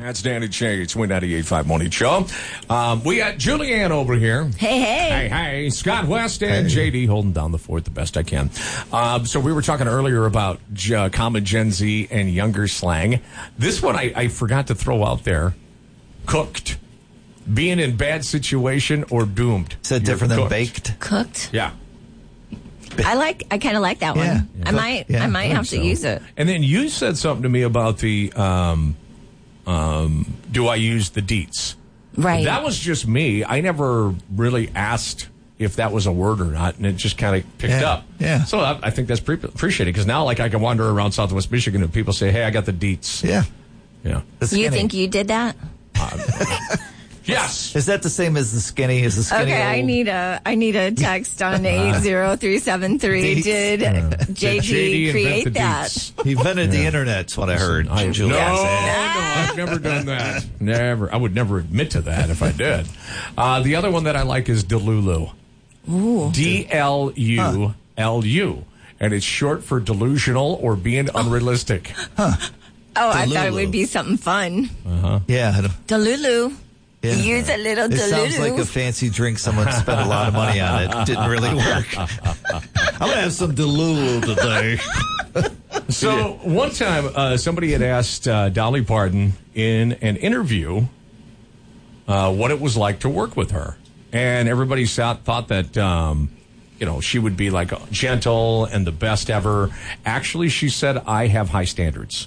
That's Danny J. It's Win 98.5 Morning Show. We got Julianne over here. Hey. Scott West and JD holding down the fort the best I can. So we were talking earlier about common Gen Z and younger slang. This one I forgot to throw out there. Cooked. Being in bad situation or doomed. Is that different than baked? Cooked? Yeah. I kind of like that one. Yeah. I might have to use it. And then you said something to me about the, do I use the deets? Right. That was just me. I never really asked if that was a word or not, and it just kind of picked up. Yeah. So I think that's appreciated, because now, like, I can wander around Southwest Michigan and people say, hey, I got the deets. Yeah. Yeah. You think you did that? Yes. Is that the same as the skinny? Is the skinny? Okay, old? I need a text on 80373. Deets. Did JD create that? He invented the internet. That's what I heard. No, I've never done that. Never. I would never admit to that if I did. The other one that I like is Delulu. Ooh. DLULU. And it's short for delusional or being unrealistic. Oh, I thought it Delulu. would be something fun. Yeah. Delulu. Yeah. Use a little It Delulu. sounds like a fancy drink someone spent a lot of money on. It didn't really work. I'm going to have some Delulu today. So one time, somebody had asked Dolly Parton in an interview what it was like to work with her. And everybody thought that, she would be like gentle and the best ever. Actually, she said, I have high standards.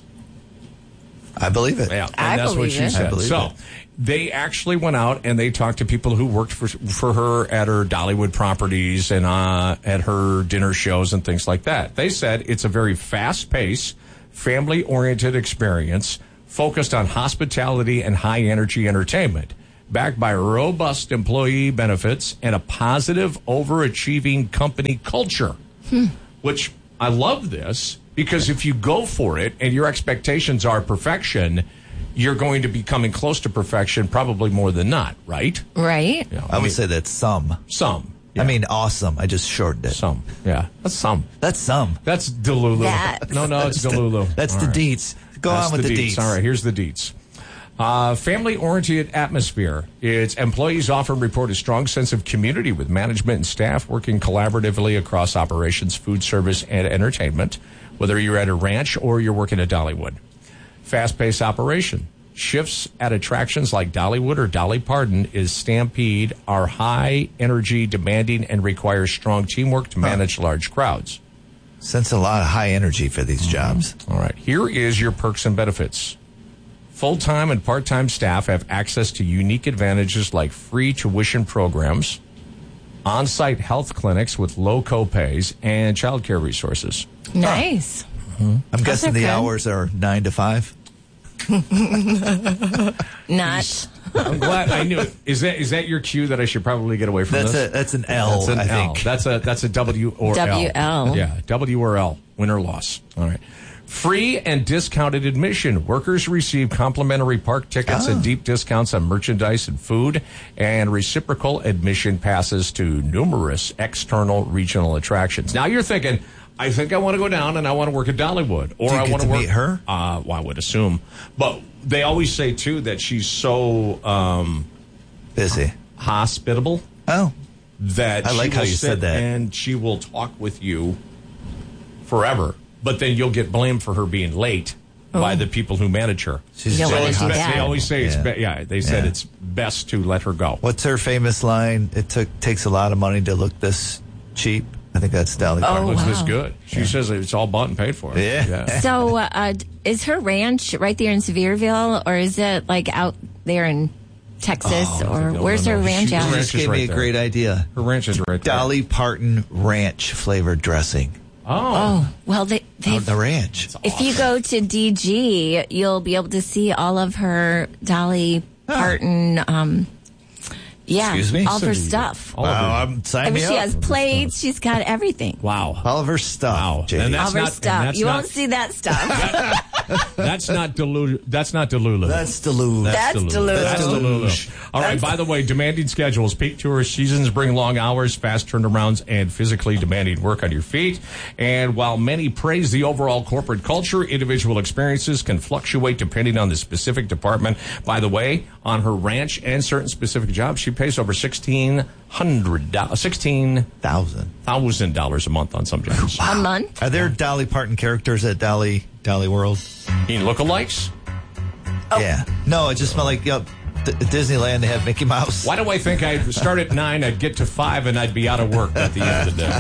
I believe it. Yeah, and I that's what believe she it. said. I believe So it. they actually went out and they talked to people who worked for her at her Dollywood properties and at her dinner shows and things like that. They said it's a very fast-paced, family-oriented experience focused on hospitality and high-energy entertainment, backed by robust employee benefits and a positive, overachieving company culture, which I love this. Because if you go for it and your expectations are perfection, you're going to be coming close to perfection probably more than not, right? Right. Yeah, I would say that's some. Some. I mean, awesome. I just shortened it. Some. Yeah. That's some. That's some. That's Delulu. That's- No, it's Delulu. That's All the right. deets. Go That's on with the deets. All right, here's the deets. Family-oriented atmosphere. Its employees often report a strong sense of community with management and staff working collaboratively across operations, food service, and entertainment, whether you're at a ranch or you're working at Dollywood. Fast-paced operation. Shifts at attractions like Dollywood or Dolly Parton is Stampede are high energy, demanding, and require strong teamwork to manage large crowds. Sense a lot of high energy for these jobs. All right. Here is your perks and benefits. Full-time and part-time staff have access to unique advantages like free tuition programs, on-site health clinics with low copays, and child care resources. Nice. I'm guessing the okay. hours are 9 to 5. Not. I'm glad I knew it. Is that your cue that I should probably get away from this? That's an L, That's an I L. think. That's a W or L. WL. Yeah, W or L, win or loss. All right. Free and discounted admission. Workers receive complimentary park tickets and deep discounts on merchandise and food, and reciprocal admission passes to numerous external regional attractions. Now you're thinking, I think I want to go down and I want to work at Dollywood, or Do you I get want to work. meet her? Well, I would assume, but they always say too that she's so Busy. hospitable Oh. that I like she how will you sit said that. and she will talk with you forever. But then you'll get blamed for her being late by the people who manage her. She's You don't very wanna do that. They always say it's Yeah. they said Yeah. it's best to let her go. What's her famous line? It takes a lot of money to look this cheap. I think that's Dolly Parton. Looks wow. this good. She says it's all bought and paid for. Yeah. So, is her ranch right there in Sevierville, or is it like out there in Texas, or no, where's no, her no. ranch She- out? her You ranch just is gave me right a there. great idea. Her ranch is right there. Dolly Parton ranch flavored dressing Oh, well, they on the ranch. if you go to DG, you'll be able to see all of her Dolly Parton Yeah. Excuse me? All of her Cindy. stuff. All of her- I'm signing I mean, me she up. has plates. She's got everything. Wow. All of her stuff. Wow. JD. And All of her not- and stuff. that's You not- won't see that stuff. That's not Delulu. That's not Delulu. That's Deluge. That's Delulu. That's Deluge. Delulu. All right. By the way, demanding schedules, peak tourist seasons bring long hours, fast turnarounds, and physically demanding work on your feet. And while many praise the overall corporate culture, individual experiences can fluctuate depending on the specific department. By the way, on her ranch and certain specific jobs, she pays over $16,000 a month on some jobs. A month. Are there Dolly Parton characters at Dolly World? You mean lookalikes? Yeah. No, it just smelled like Disneyland. They had Mickey Mouse. Why do I think I'd start at 9, I'd get to 5, and I'd be out of work at the end of the day?